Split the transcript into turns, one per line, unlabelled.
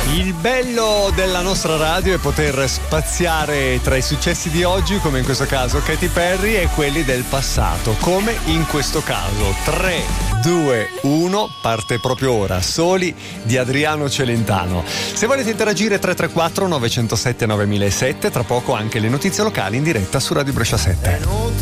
Il bello della nostra radio è poter spaziare tra i successi di oggi, come in questo caso Katy Perry, e quelli del passato, come in questo caso. 3, 2, 1, parte proprio ora, Soli di Adriano Celentano. Se volete interagire 334 907 9007, tra poco anche le notizie locali in diretta su Radio Brescia 7.